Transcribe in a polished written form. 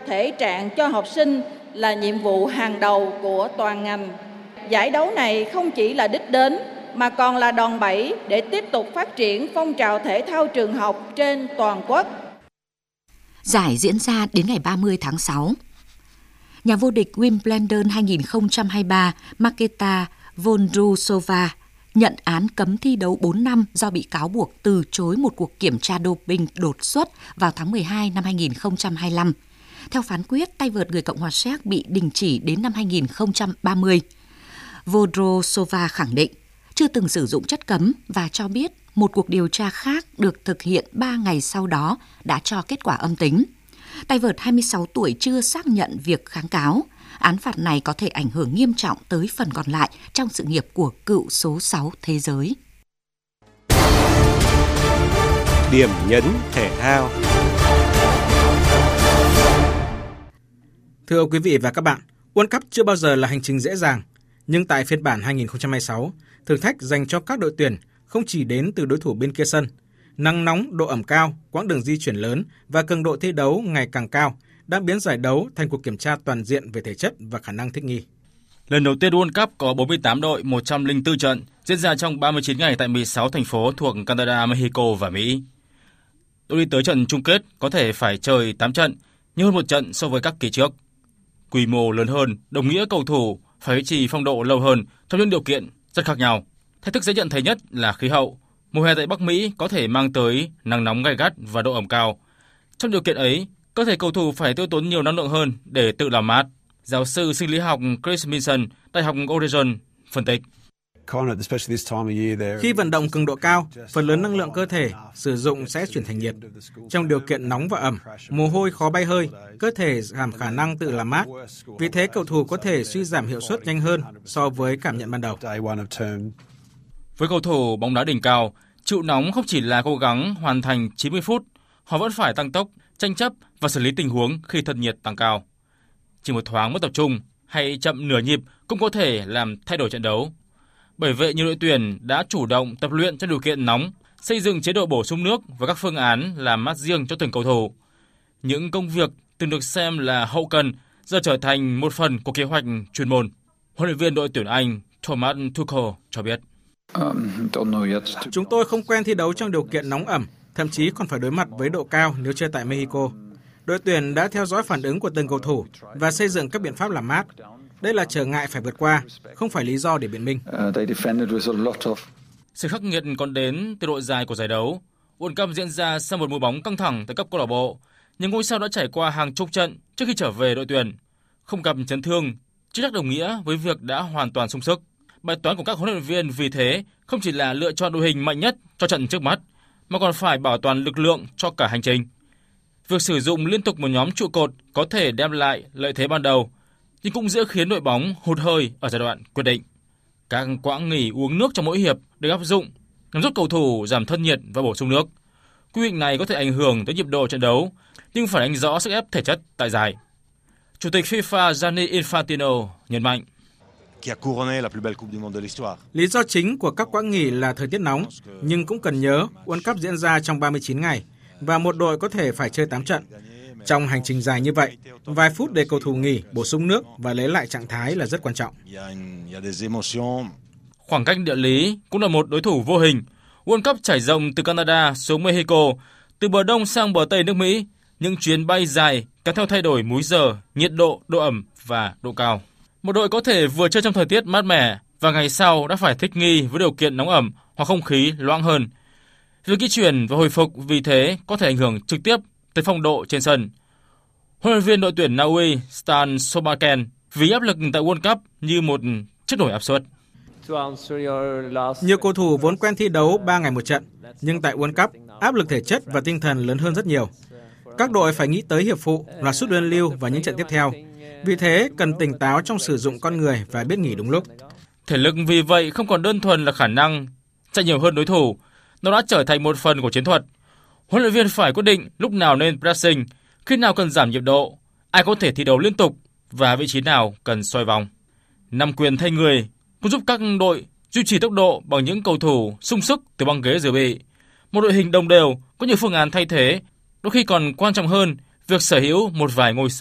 thể trạng cho học sinh là nhiệm vụ hàng đầu của toàn ngành. Giải đấu này không chỉ là đích đến mà còn là đòn bẩy để tiếp tục phát triển phong trào thể thao trường học trên toàn quốc. Giải diễn ra đến ngày 30 tháng 6. Nhà vô địch Wimbledon 2023 Marketa Vondrousova nhận án cấm thi đấu 4 năm do bị cáo buộc từ chối một cuộc kiểm tra doping đột xuất vào tháng 12 năm 2025. Theo phán quyết, tay vợt người Cộng hòa Séc bị đình chỉ đến năm 2030. Vondrousova khẳng định chưa từng sử dụng chất cấm và cho biết một cuộc điều tra khác được thực hiện 3 ngày sau đó đã cho kết quả âm tính. Tay vợt 26 tuổi chưa xác nhận việc kháng cáo. Án phạt này có thể ảnh hưởng nghiêm trọng tới phần còn lại trong sự nghiệp của cựu số 6 thế giới. Điểm nhấn thể thao. Thưa quý vị và các bạn, World Cup chưa bao giờ là hành trình dễ dàng. Nhưng tại phiên bản 2026, thử thách dành cho các đội tuyển không chỉ đến từ đối thủ bên kia sân. Nắng nóng, độ ẩm cao, quãng đường di chuyển lớn và cường độ thi đấu ngày càng cao đã biến giải đấu thành cuộc kiểm tra toàn diện về thể chất và khả năng thích nghi. Lần đầu tiên World Cup có 48 đội, 104 trận, diễn ra trong 39 ngày tại 16 thành phố thuộc Canada, Mexico và Mỹ. Đội đi tới trận chung kết có thể phải chơi 8 trận, nhiều hơn một trận so với các kỳ trước. Quy mô lớn hơn, đồng nghĩa cầu thủ phải duy trì phong độ lâu hơn trong những điều kiện rất khác nhau. Thách thức dễ nhận thấy nhất là khí hậu. Mùa hè tại Bắc Mỹ có thể mang tới nắng nóng gay gắt và độ ẩm cao. Trong điều kiện ấy, cơ thể cầu thủ phải tiêu tốn nhiều năng lượng hơn để tự làm mát. Giáo sư sinh lý học Chris Minson, Đại học Oregon, phân tích. Khi vận động cường độ cao, phần lớn năng lượng cơ thể sử dụng sẽ chuyển thành nhiệt. Trong điều kiện nóng và ẩm, mồ hôi khó bay hơi, cơ thể giảm khả năng tự làm mát. Vì thế, cầu thủ có thể suy giảm hiệu suất nhanh hơn so với cảm nhận ban đầu. Với cầu thủ bóng đá đỉnh cao, chịu nóng không chỉ là cố gắng hoàn thành 90 phút, họ vẫn phải tăng tốc, tranh chấp và xử lý tình huống khi thân nhiệt tăng cao. Chỉ một thoáng mất tập trung hay chậm nửa nhịp cũng có thể làm thay đổi trận đấu. Bởi vậy, nhiều đội tuyển đã chủ động tập luyện trong điều kiện nóng, xây dựng chế độ bổ sung nước và các phương án làm mát riêng cho từng cầu thủ. Những công việc từng được xem là hậu cần giờ trở thành một phần của kế hoạch chuyên môn. Huấn luyện viên đội tuyển Anh Thomas Tuchel cho biết. Chúng tôi không quen thi đấu trong điều kiện nóng ẩm, thậm chí còn phải đối mặt với độ cao nếu chơi tại Mexico. Đội tuyển đã theo dõi phản ứng của từng cầu thủ và xây dựng các biện pháp làm mát. Đây là trở ngại phải vượt qua, không phải lý do để biện minh. Sự khắc nghiệt còn đến từ độ dài của giải đấu. World Cup diễn ra sau một mùa bóng căng thẳng tại cấp câu lạc bộ, nhưng ngôi sao đã trải qua hàng chục trận trước khi trở về đội tuyển. Không gặp chấn thương, chưa chắc đồng nghĩa với việc đã hoàn toàn sung sức. Bài toán của các huấn luyện viên vì thế không chỉ là lựa chọn đội hình mạnh nhất cho trận trước mắt, mà còn phải bảo toàn lực lượng cho cả hành trình. Việc sử dụng liên tục một nhóm trụ cột có thể đem lại lợi thế ban đầu, nhưng cũng dễ khiến đội bóng hụt hơi ở giai đoạn quyết định. Các quãng nghỉ uống nước trong mỗi hiệp được áp dụng nhằm giúp cầu thủ giảm thân nhiệt và bổ sung nước. Quy định này có thể ảnh hưởng tới nhịp độ trận đấu, nhưng phản ánh rõ sức ép thể chất tại giải. Chủ tịch FIFA Gianni Infantino nhấn mạnh. Lý do chính của các quãng nghỉ là thời tiết nóng, nhưng cũng cần nhớ World Cup diễn ra trong 39 ngày và một đội có thể phải chơi 8 trận. Trong hành trình dài như vậy, vài phút để cầu thủ nghỉ, bổ sung nước và lấy lại trạng thái là rất quan trọng. Khoảng cách địa lý cũng là một đối thủ vô hình. World Cup trải rộng từ Canada xuống Mexico, từ bờ đông sang bờ tây nước Mỹ. Những chuyến bay dài kéo theo thay đổi múi giờ, nhiệt độ, độ ẩm và độ cao. Một đội có thể vừa chơi trong thời tiết mát mẻ và ngày sau đã phải thích nghi với điều kiện nóng ẩm hoặc không khí loãng hơn. Việc di chuyển và hồi phục vì thế có thể ảnh hưởng trực tiếp tới phong độ trên sân. Huấn luyện viên đội tuyển Na Uy Stan Solbakken ví áp lực tại World Cup như một chiếc nổi áp suất. Nhiều cầu thủ vốn quen thi đấu 3 ngày một trận, nhưng tại World Cup, áp lực thể chất và tinh thần lớn hơn rất nhiều. Các đội phải nghĩ tới hiệp phụ, loạt sút luân lưu và những trận tiếp theo. Vì thế, cần tỉnh táo trong sử dụng con người và biết nghỉ đúng lúc. Thể lực vì vậy không còn đơn thuần là khả năng chạy nhiều hơn đối thủ, nó đã trở thành một phần của chiến thuật. Huấn luyện viên phải quyết định lúc nào nên pressing, khi nào cần giảm nhịp độ, ai có thể thi đấu liên tục và vị trí nào cần xoay vòng. Nắm quyền thay người cũng giúp các đội duy trì tốc độ bằng những cầu thủ sung sức từ băng ghế dự bị. Một đội hình đồng đều có nhiều phương án thay thế, đôi khi còn quan trọng hơn việc sở hữu một vài ngôi sao.